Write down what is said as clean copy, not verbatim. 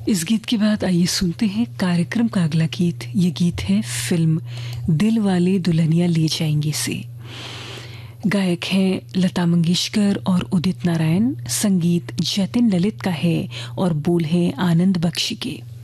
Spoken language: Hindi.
इस गीत के बाद आइए सुनते हैं कार्यक्रम का अगला गीत। ये गीत है फिल्म दिल वाले दुल्हनिया ले जाएंगे से। गायक हैं लता मंगेशकर और उदित नारायण। संगीत जतिन ललित का है और बोल है आनंद बख्शी के।